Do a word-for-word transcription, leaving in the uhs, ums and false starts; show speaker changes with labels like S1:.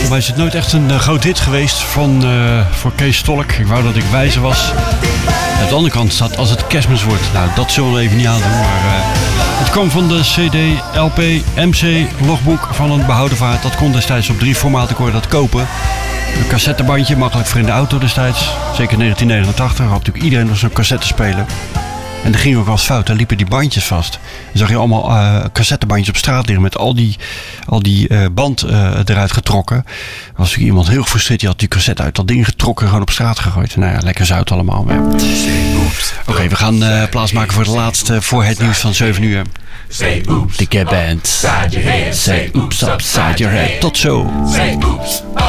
S1: Voor mij is het nooit echt een uh, groot hit geweest van, uh, voor Kees Stolk. Ik wou dat ik wijzer was. Aan de andere kant staat als het kerstmis wordt. Nou, dat zullen we even niet aandoen. Maar uh, het kwam van de C D, L P, M C, logboek van een behouden vaart. Dat kon destijds op drie formaten, kon je dat kopen. Een cassettebandje, makkelijk voor in de auto destijds. Zeker in negentien negenentachtig had natuurlijk iedereen nog zo'n cassettespeler. En er ging ook wel eens fout, daar liepen die bandjes vast. Dan zag je allemaal uh, cassettebandjes op straat liggen met al die, al die uh, band uh, eruit getrokken. Er was natuurlijk iemand heel gefrustreerd, die had die cassette uit dat ding getrokken en gewoon op straat gegooid. Nou ja, lekker zout allemaal. Ja. Oké, okay, we gaan uh, plaatsmaken voor de laatste, voor het nieuws van zeven uur. De Gap Band. Say oops upside your head. Tot zo.